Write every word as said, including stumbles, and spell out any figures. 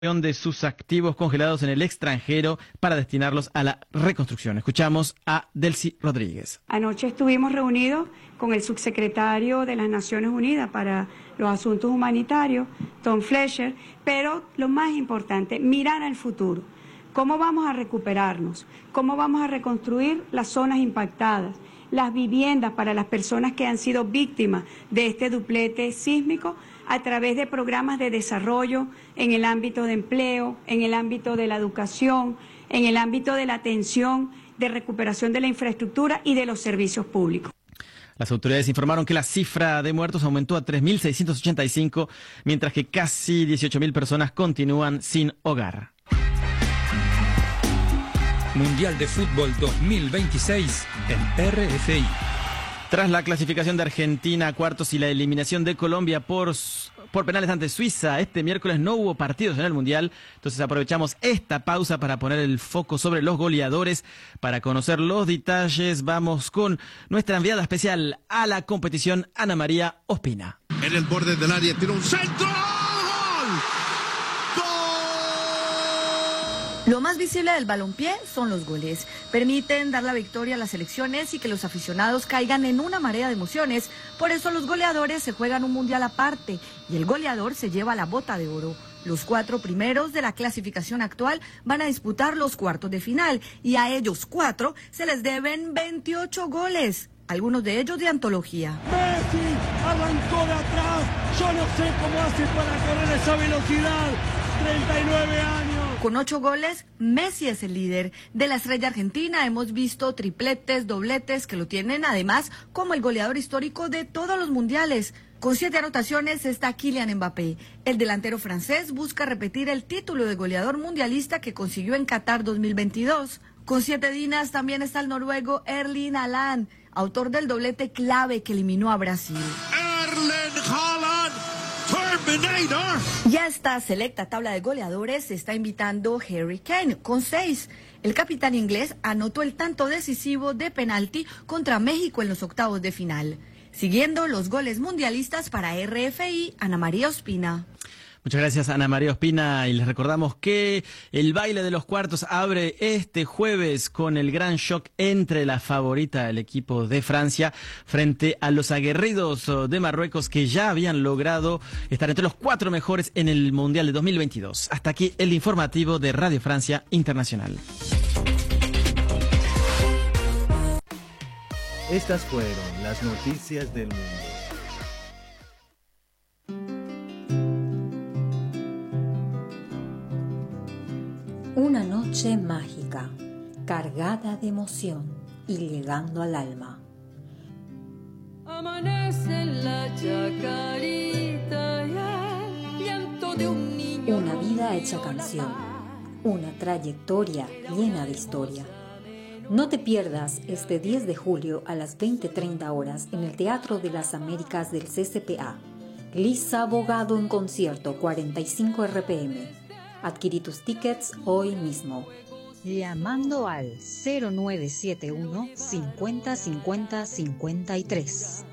de sus activos congelados en el extranjero para destinarlos a la reconstrucción. Escuchamos a Delcy Rodríguez. Anoche estuvimos reunidos con el subsecretario de las Naciones Unidas para los Asuntos Humanitarios, Tom Fletcher, pero lo más importante, mirar al futuro. ¿Cómo vamos a recuperarnos? ¿Cómo vamos a reconstruir las zonas impactadas? Las viviendas para las personas que han sido víctimas de este duplete sísmico a través de programas de desarrollo en el ámbito de empleo, en el ámbito de la educación, en el ámbito de la atención, de recuperación de la infraestructura y de los servicios públicos. Las autoridades informaron que la cifra de muertos aumentó a tres mil seiscientos ochenta y cinco, mientras que casi dieciocho mil personas continúan sin hogar. Mundial de Fútbol dos mil veintiséis en R F I. Tras la clasificación de Argentina a cuartos y la eliminación de Colombia por, por penales ante Suiza, este miércoles no hubo partidos en el Mundial, entonces aprovechamos esta pausa para poner el foco sobre los goleadores. Para conocer los detalles, vamos con nuestra enviada especial a la competición, Ana María Ospina. En el borde del área, tiene un centro. Lo más visible del balompié son los goles. Permiten dar la victoria a las selecciones y que los aficionados caigan en una marea de emociones. Por eso los goleadores se juegan un mundial aparte y el goleador se lleva la bota de oro. Los cuatro primeros de la clasificación actual van a disputar los cuartos de final y a ellos cuatro se les deben veintiocho goles, algunos de ellos de antología. Messi arrancó de atrás, yo no sé cómo hace para correr esa velocidad, treinta y nueve años. Con ocho goles, Messi es el líder. De la estrella argentina hemos visto tripletes, dobletes, que lo tienen además como el goleador histórico de todos los mundiales. Con siete anotaciones está Kylian Mbappé. El delantero francés busca repetir el título de goleador mundialista que consiguió en Qatar dos mil veintidós. Con siete dinas también está el noruego Erling Haaland, autor del doblete clave que eliminó a Brasil. Erling Haaland. Ya esta selecta tabla de goleadores se está invitando Harry Kane con seis. El capitán inglés anotó el tanto decisivo de penalti contra México en los octavos de final. Siguiendo los goles mundialistas para R F I, Ana María Ospina. Muchas gracias, Ana María Ospina, y les recordamos que el baile de los cuartos abre este jueves con el gran shock entre la favorita del equipo de Francia frente a los aguerridos de Marruecos, que ya habían logrado estar entre los cuatro mejores en el Mundial de dos mil veintidós. Hasta aquí el informativo de Radio Francia Internacional. Estas fueron las noticias del mundo. Una noche mágica, cargada de emoción y llegando al alma. Amanece en la chacarita y el llanto de un niño. Una vida hecha canción, una trayectoria llena de historia. No te pierdas este diez de julio a las veinte treinta horas en el Teatro de las Américas del C C P A. Lisa Abogado en concierto, cuarenta y cinco R P M. Adquirí tus tickets hoy mismo. Llamando al cero nueve siete uno cincuenta cincuenta cincuenta y tres.